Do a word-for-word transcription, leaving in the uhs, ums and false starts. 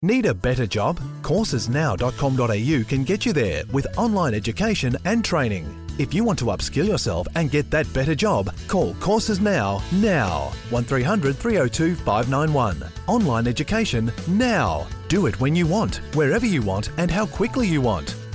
Need a better job? courses now dot com dot a u can get you there with online education and training. If you want to upskill yourself and get that better job, call Courses Now, now. one three hundred three oh two five nine one. Online education now. Do it when you want, wherever you want and how quickly you want.